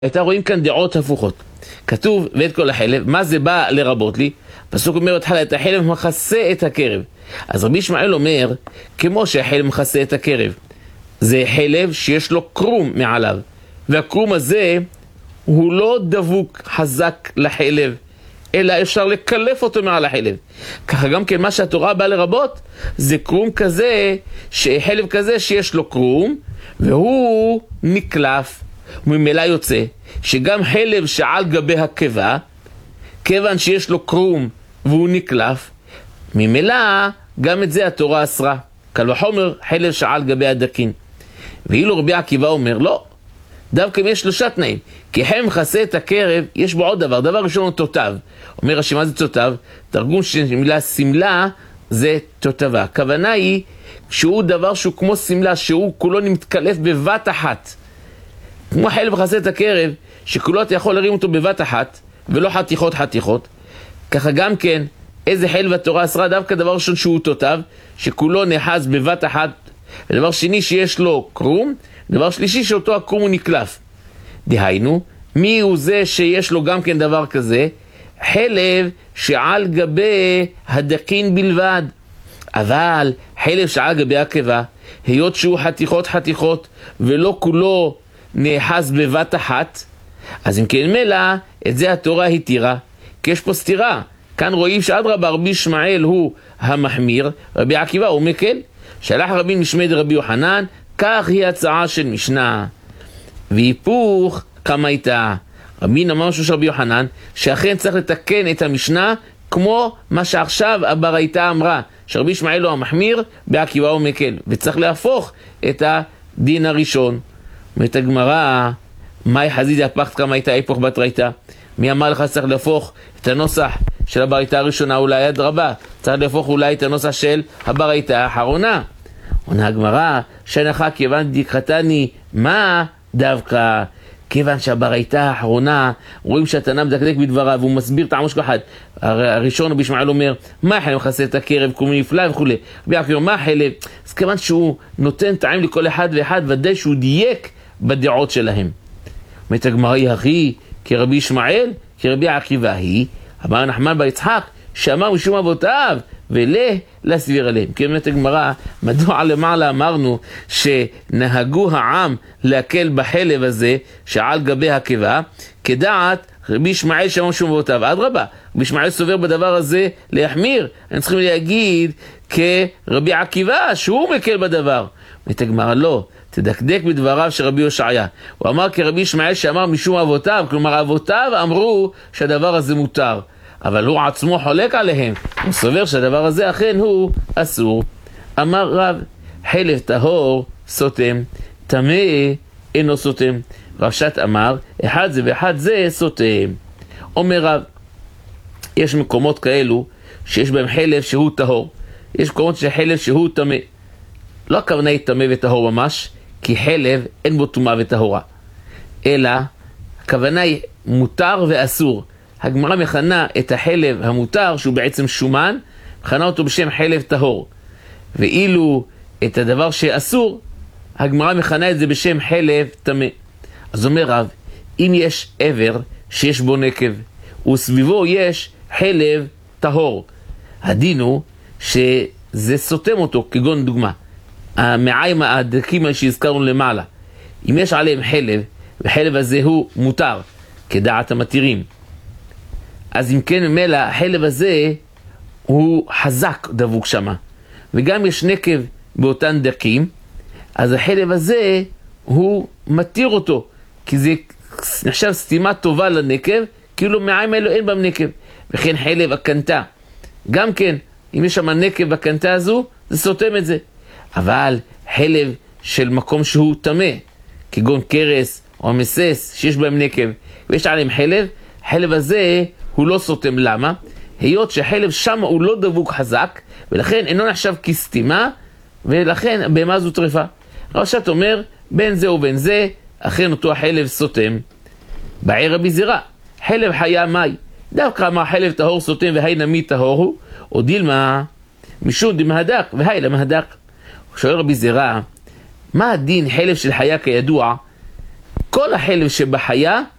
הייתה רואים כאן דעות הפוכות. כתוב ואת כל החלב, מה זה בא לרבות לי? פסוק אומר התחלה, את החלב מכסה את הקרב. אז רבי ישמעאל אומר, כמו שהחלב מכסה את הקרב, זה חלב שיש לו קרום מעליו, והקרום הזה הוא לא דבוק חזק לחלב, אלא אפשר לקלף אותו מעל החלב. ככה גם כן מה שהתורה באה לרבות, זה קרום כזה, חלב כזה שיש לו קרום, והוא נקלף. וממילא יוצא שגם חלב שעל גבי הקיבה, כיוון שיש לו קרום והוא נקלף, ממילא גם את זה התורה אסרה. קל וחומר חלב שעל גבי הדקין. ואילו רבי עקיבא אומר לא, דווקא יש שלושה תנאים. כי חלב מכסה את הקרב, יש בו עוד דבר. דבר ראשון הוא תותב. אומר רש"י, מה זה תותב? תרגום של מילה סמלה זה תותבה. הכוונה היא שהוא דבר שהוא כמו סמלה, שהוא כולו מתקלף בבת אחת. כמו חלב מכסה את הקרב, שכולו אתה יכול להרים אותו בבת אחת, ולא חתיכות חתיכות. ככה גם כן, איזה חלב התורה אסרה? דווקא דבר ראשון שהוא תותב, שכולו נחז בבת אחת, ודבר שני שיש לו קרום, דבר שלישי שאותו הקרום הוא נקלף. דהיינו, מי הוא זה שיש לו גם כן דבר כזה? חלב שעל גבי הדקין בלבד. אבל חלב שעל גבי הקיבה, היות שהוא חתיכות חתיכות, ולא כולו נאחז בבת אחת, אז אם כן מלא, את זה התורה התירה, כי יש פה סתירה. כאן רואים שאדרבה רבי ישמעאל הוא המחמיר, רבי עקיבא הוא מקל. שלח רבי משמי דרבי יוחנן, כך היא הצעה של משנה. והיפוך כמה הייתה? רבי אמר של רבי יוחנן, שאכן צריך לתקן את המשנה, כמו מה שעכשיו הברייתא אמרה, שרבי ישמעאל הוא המחמיר, בעקיבא הוא מקל, וצריך להפוך את הדין הראשון. אומרת הגמרא, מאי חזיז הפכת כמה הייתה היפוך בתרייתא? מי אמר לך שצריך להפוך את הנוסח של הברייתא הראשונה? אולי אדרבה, צריך להפוך אולי את הנוסח של הברייתא האחרונה. עונה הגמרא, שנחה כיוון דקחתני, מה דווקא? כיוון שהברייתא האחרונה רואים שהתנא מדקדק בדבריו והוא מסביר טעמו של אחד. הראשון רבי ישמעאל אומר, מה חלב מכסה את הקרב, קרום נפלא וכו'. רבי עקיבא מה חלב? אז כיוון שהוא נותן טעם לכל אחד ואחד, ודאי שהוא דייק בדעות שלהם. אומרת הגמרא, היא כרבי ישמעאל, כרבי עקיבא היא, אמר נחמן בר יצחק, שאמר משום אבותיו, ולהסביר עליהם. כי אומרת הגמרא, מדוע למעלה אמרנו שנהגו העם להקל בחלב הזה שעל גבי הקיבה, כדעת רבי ישמעאל שאמר משום אבותיו. אדרבה, רבי ישמעאל סובר בדבר הזה להחמיר. הם צריכים להגיד כרבי עקיבא שהוא מקל בדבר. אומרת הגמרא, לא, תדקדק בדבריו של רבי יושעיה. הוא אמר כרבי ישמעאל שאמר משום אבותיו, כלומר אבותיו אמרו שהדבר הזה מותר, אבל הוא עצמו חולק עליהם, הוא סובר שהדבר הזה אכן הוא אסור. אמר רב, חלב טהור סותם, טמא אינו סותם. רב שת אמר, אחד זה ואחד זה סותם. אומר רב, יש מקומות כאלו שיש בהם חלב שהוא טהור, יש מקומות שחלב שהוא טמא. לא הכוונה היא טמא וטהור ממש, כי חלב אין בו טומאה וטהורה, אלא הכוונה היא מותר ואסור. הגמרא מכנה את החלב המותר, שהוא בעצם שומן, מכנה אותו בשם חלב טהור. ואילו את הדבר שאסור, הגמרא מכנה את זה בשם חלב טמא. אז אומר רב, אם יש עבר שיש בו נקב, וסביבו יש חלב טהור, הדין הוא שזה סותם אותו, כגון דוגמה. המעיים הדקים שהזכרנו למעלה, אם יש עליהם חלב, וחלב הזה הוא מותר, כדעת המתירים, אז אם כן ממילא החלב הזה הוא חזק דבוק שמה, וגם יש נקב באותן דקים, אז החלב הזה הוא מתיר אותו, כי זה נחשב סתימה טובה לנקב, כאילו מעיים האלו אין בהם נקב. וכן חלב הקנטה, גם כן אם יש שם נקב בקנטה הזו, זה סותם את זה. אבל חלב של מקום שהוא טמא, כגון קרס או מסס שיש בהם נקב ויש עליהם חלב, חלב הזה הוא לא סותם. למה? היות שחלב שם הוא לא דבוק חזק, ולכן אינו נחשב כסתימה, ולכן בהמה זו טרפה. רב שת אומר, בין זה ובין זה, אכן אותו החלב סותם. באי רבי זירא, חלב חיה מי, דווקא אמר חלב טהור סותם והי נמי טהור הוא, או דילמה משום דמהדק והי למהדק. שואל רבי זירא, מה הדין חלב של חיה? כידוע, כל כל החלב שבחיה